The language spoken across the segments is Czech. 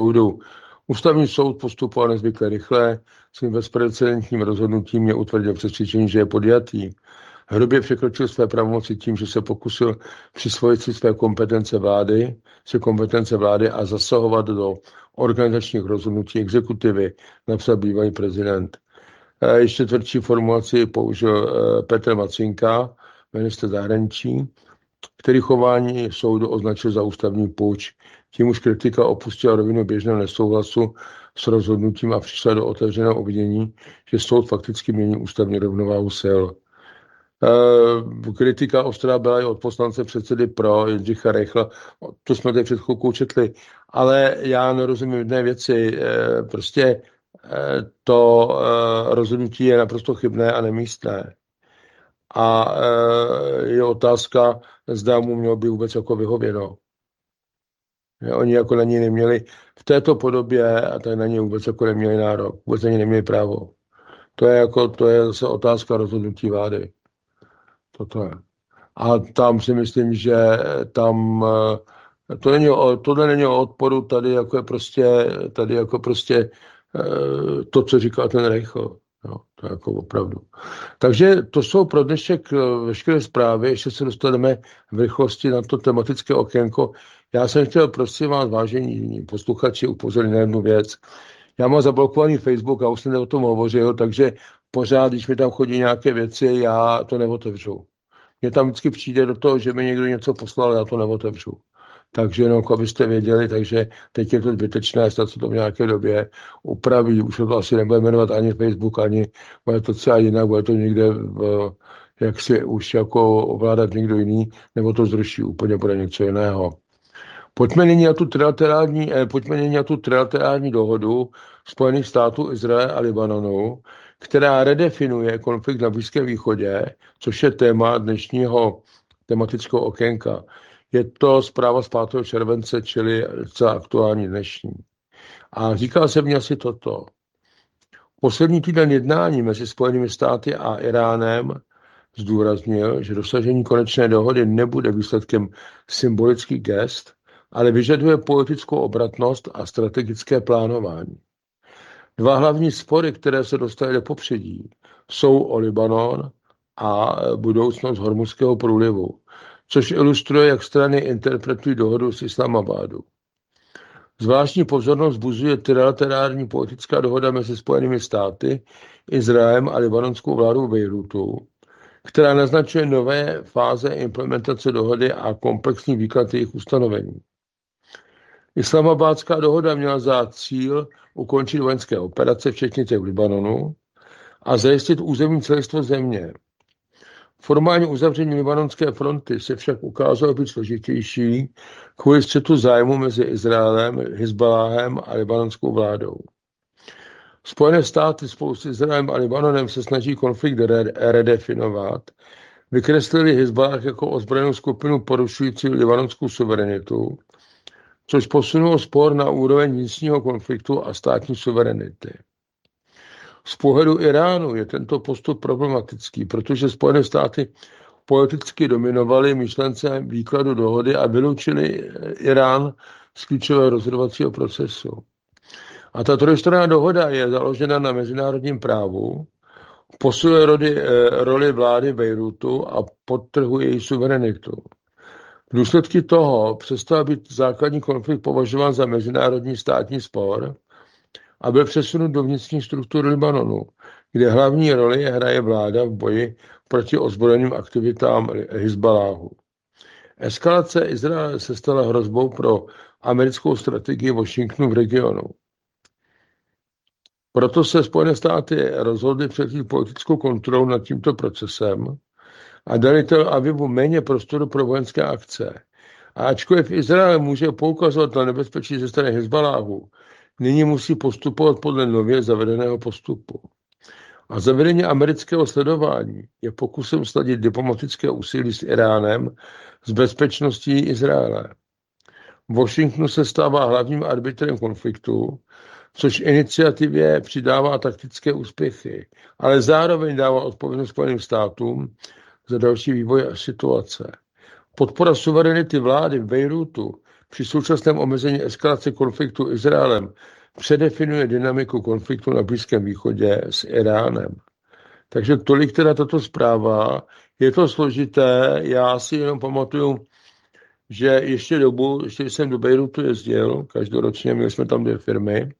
soudu. Ústavní soud postupoval nezvykle rychle, svým bezprecedentním rozhodnutím mě utvrdil přesvědčení, že je podjatý. Hrubě překročil své pravomoci tím, že se pokusil přisvojit si své kompetence vlády a zasahovat do organizačních rozhodnutí exekutivy, napsal bývalý prezident. Ještě tvrdší formulaci použil Petr Macinka, ministr zahraničí, který chování soudu označil za ústavní puč. Tím už kritika opustila rovinu běžného nesouhlasu s rozhodnutím a přišla do otevřeného obvinění, že soud fakticky mění ústavní rovnováhu sil. Kritika ostrá byla i od poslance předsedy pro Jindřicha Reichla. To jsme tady před chvilkou četli. Ale já nerozumím jedné věci. Prostě to rozhodnutí je naprosto chybné a nemístné. A je otázka, zda mu mělo by vůbec jako vyhověno. Oni jako na něj neměli v této podobě a tak na něj vůbec jako neměli nárok. Vůbec na něj neměli právo. To je zase otázka rozhodnutí vlády. Toto je. A tam si myslím, že tam tohle není o odporu, tady jako prostě to, co říkal ten Reichl. Jo, to je jako opravdu. Takže to jsou pro dnešek veškeré zprávy, ještě se dostaneme v rychlosti na to tematické okénko. Já jsem chtěl, prosím vás, vážení posluchači, upozornit na jednu věc. Já mám zablokovaný Facebook a už jsem o tom hovořil, takže pořád, když mi tam chodí nějaké věci, já to neotevřu. Mně tam vždycky přijde do toho, že mi někdo něco poslal, já to neotevřu. Takže jenom, abyste věděli, takže teď je to zbytečné, snad se to v nějaké době upraví. Už to asi nebude jmenovat ani Facebook, ani bude to třeba jinak, bude to někde, jak si už jako ovládat někdo jiný, nebo to zruší, úplně bude něco jiného. Pojďme nyní na tu trilaterální dohodu Spojených států, Izraele a Libanonu, která redefinuje konflikt na Blízkém východě, což je téma dnešního tematického okénka. Je to zpráva z 5. července, čili celá aktuální dnešní. A říká se v ní asi toto. Poslední týden jednání mezi Spojenými státy a Iránem zdůraznil, že dosažení konečné dohody nebude výsledkem symbolických gest, ale vyžaduje politickou obratnost a strategické plánování. Dva hlavní spory, které se dostaly do popředí, jsou o Libanon a budoucnost Hormuzského průlivu, což ilustruje, jak strany interpretují dohodu s Islamabadu. Zvláštní pozornost vzbuzuje trilaterální politická dohoda mezi Spojenými státy, Izraelem a libanonskou vládou Bejrutu, která naznačuje nové fáze implementace dohody a komplexní výklad jejich ustanovení. Islamabadská dohoda měla za cíl ukončit vojenské operace, včetně těch v Libanonu, a zajistit územní celistvost země. Formální uzavření libanonské fronty se však ukázalo být složitější kvůli střetu zájmu mezi Izraelem, Hizbaláhem a libanonskou vládou. Spojené státy spolu s Izraelem a Libanonem se snaží konflikt redefinovat, vykreslili Hizbalách jako ozbrojenou skupinu porušující libanonskou suverenitu, což posunulo spor na úroveň vnitřního konfliktu a státní suverenity. Z pohledu Iránu je tento postup problematický, protože Spojené státy politicky dominovaly myšlence výkladu dohody a vyloučili Irán z klíčového rozhodovacího procesu. A ta trojstranná dohoda je založena na mezinárodním právu, posiluje roli vlády Bejrutu a podtrhuje její suverenitu. V důsledku toho přestal být základní konflikt považován za mezinárodní státní spor a byl přesunut do vnitřní struktury Libanonu, kde hlavní roli hraje vláda v boji proti ozbrojeným aktivitám Hizbaláhu. Eskalace Izraele se stala hrozbou pro americkou strategii Washingtonu v regionu. Proto se Spojené státy rozhodly převzít politickou kontrolu nad tímto procesem a dali Tel Avivu méně prostoru pro vojenské akce. A ačkoliv Izrael může poukazovat na nebezpečí ze strany Hizbaláhu, nyní musí postupovat podle nově zavedeného postupu. A zavedení amerického sledování je pokusem sladit diplomatické úsilí s Iránem s bezpečností Izraele. Washington se stává hlavním arbitrem konfliktu, což iniciativě přidává taktické úspěchy, ale zároveň dává odpovědnost Spojeným státům za další vývoj a situace. Podpora suverenity vlády v Bejrutu při současném omezení eskalace konfliktu Izraelem předefinuje dynamiku konfliktu na Blízkém východě s Iránem. Takže tolik teda tato zpráva. Je to složité, já si jenom pamatuju, že ještě jsem do Bejrutu jezdil, každoročně měli jsme tam 2 firmy.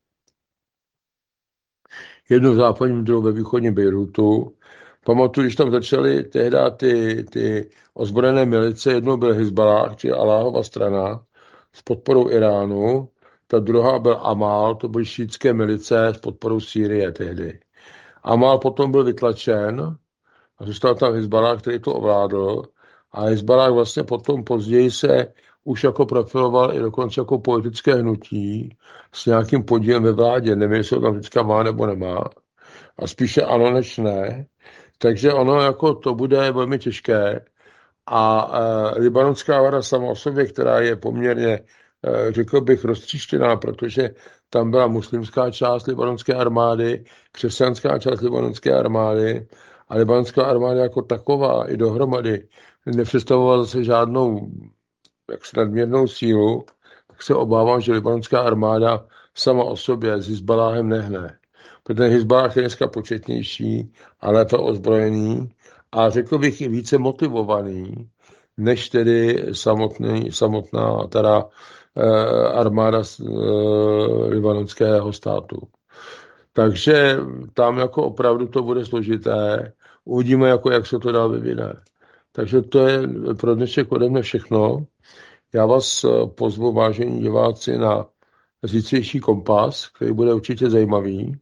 Jednu v západním, druhou ve východním Bejrutu. Pamatuju, když tam začaly tehdy ty ozbrojené milice, jednou byl Hizballah, či Aláhova strana, s podporou Iránu, ta druhá byl Amal, to byly šítské milice s podporou Sýrie tehdy. Amal potom byl vytlačen a zůstal tam Hizballah, který to ovládl. A Hizballah vlastně potom později se už jako profiloval i dokonce jako politické hnutí s nějakým podílem ve vládě. Nevím, jestli ho tam vždycky má nebo nemá. A spíše ano než ne. Takže ono jako to bude velmi těžké. A libanonská vláda sama o sobě, která je poměrně, řekl bych, roztříštěná, protože tam byla muslimská část libanonské armády, křesťanská část libanonské armády a libanonská armáda jako taková i dohromady nepředstavovala zase žádnou jaksi nadměrnou sílu, tak se obávám, že libanonská armáda sama o sobě s Hizbaláhem nehne. Protože Hizbalách je dneska početnější a lépe ozbrojený a řekl bych i více motivovaný, než tedy samotná teda armáda libanonského státu. Takže tam jako opravdu to bude složité. Uvidíme, jako jak se to dál vyvine. Takže to je pro dnešek ode mne všechno. Já vás pozvu, vážení diváci, na zítřejší Kompas, který bude určitě zajímavý.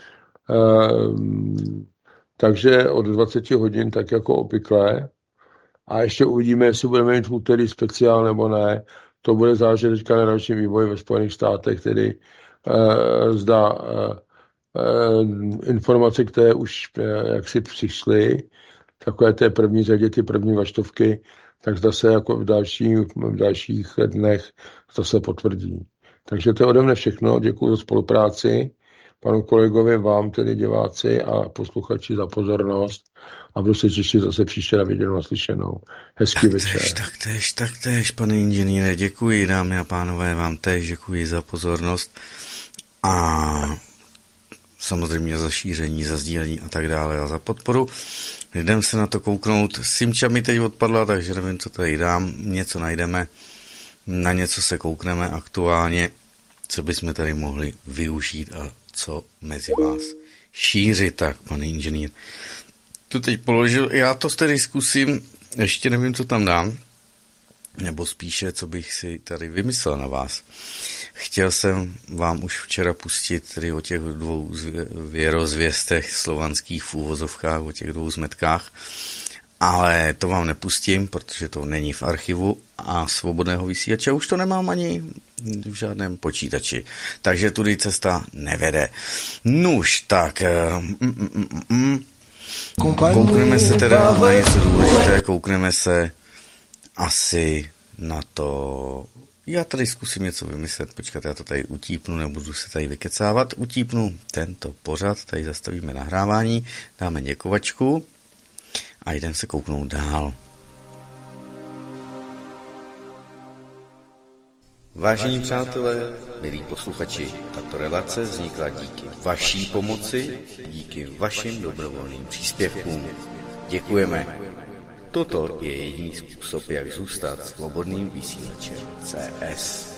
Takže od 20 hodin, tak jako obvykle. A ještě uvidíme, jestli budeme mít v úterý speciál nebo ne. To bude záležet teďka na dalším vývoji ve Spojených státech, tedy zda informace, které už jaksi přišly, takové té první řadě, ty první vaštovky, tak zase jako v dalších dnech zase potvrdí. Takže to je ode mne všechno. Děkuji za spolupráci. Panu kolegovi, vám tedy diváci a posluchači za pozornost a budu se těšit zase příště na viděnou naslyšenou. Hezký večer. Taktéž, pane inženýre, děkuji, dámy a pánové, vám též děkuji za pozornost a samozřejmě za šíření, za sdílení a tak dále a za podporu. Jdem se na to kouknout. Simča mi teď odpadla, takže nevím, co tady dám. Něco najdeme, na něco se koukneme aktuálně, co bychom tady mohli využít a co mezi vás šířit. Tak, pane inženýr, to teď položil. Já to tedy zkusím, ještě nevím, co tam dám, nebo spíše, co bych si tady vymyslel na vás. Chtěl jsem vám už včera pustit tedy o těch 2 věrozvěstech slovanských v úvozovkách, o těch 2 zmetkách, ale to vám nepustím, protože to není v archivu a svobodného vysílače už to nemám ani v žádném počítači. Takže tudy cesta nevede. Nuž, tak koukneme se teda na něco důležité, koukneme se asi na to. Já tady zkusím něco vymyslet, počkat, já to tady utípnu, nebudu se tady vykecávat, utípnu tento pořad, tady zastavíme nahrávání, dáme děkovačku a jdem se kouknout dál. Vážení přátelé, milí posluchači, tato relace vznikla díky vaší pomoci, díky vašim dobrovolným příspěvkům. Děkujeme. Toto je jediný způsob, jak zůstat svobodným vysílačem CS.